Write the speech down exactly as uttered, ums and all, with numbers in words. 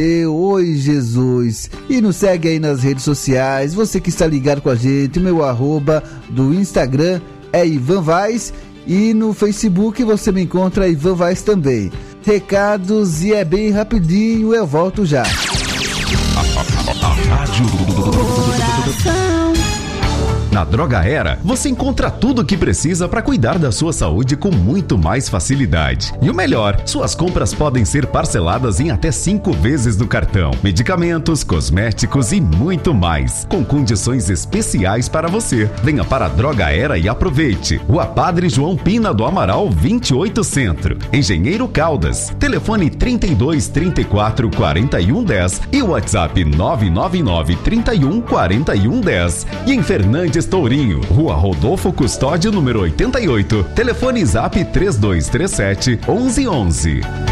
Oi, Jesus. E nos segue aí nas redes sociais. Você que está ligado com a gente, o meu arroba do Instagram é Ivan Vaz e no Facebook você me encontra Ivan Vaz também. Recados e é bem rapidinho, eu volto já. A Rádio Coração. Na Droga Era, você encontra tudo o que precisa para cuidar da sua saúde com muito mais facilidade. E o melhor, suas compras podem ser parceladas em até cinco vezes no cartão. Medicamentos, cosméticos e muito mais, com condições especiais para você. Venha para a Droga Era e aproveite. Rua Padre João Pina do Amaral, vinte e oito Centro, Engenheiro Caldas. Telefone trinta e dois, trinta e quatro, quarenta e um, dez e o WhatsApp nove nove nove, trinta e um, quarenta e um, dez. E em Fernandes Tourinho, Rua Rodolfo Custódio, número oitenta e oito. Telefone Zap três dois três sete, onze onze.